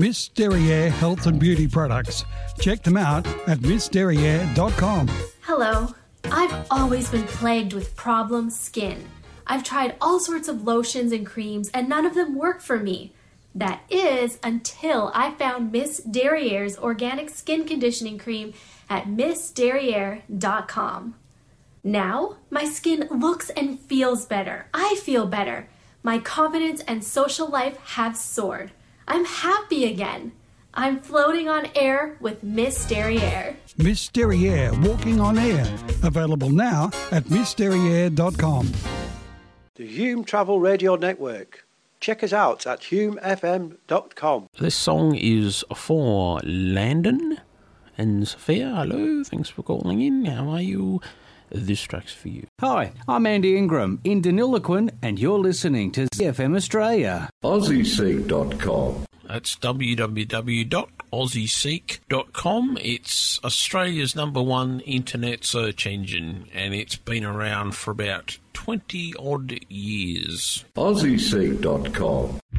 Miss Derriere Health and Beauty Products. Check them out at missderriere.com. Hello. I've always been plagued with problem skin. I've tried all sorts of lotions and creams and none of them work for me. That is until I found Miss Derriere's organic skin conditioning cream at missderriere.com. Now, my skin looks and feels better. I feel better. My confidence and social life have soared. I'm happy again. I'm floating on air with Miss Derriere. Miss Derriere Walking on Air. Available now at missderriere.com. The Hume Travel Radio Network. Check us out at humefm.com. This song is for Landon and Sophia. Hello, thanks for calling in. How are you? This track's for you. Hi, I'm Andy Ingram in Deniliquin, and you're listening to ZFM Australia. AussieSeek.com. That's www.aussieseek.com. It's Australia's #1 internet search engine, and it's been around for about 20-odd years. AussieSeek.com.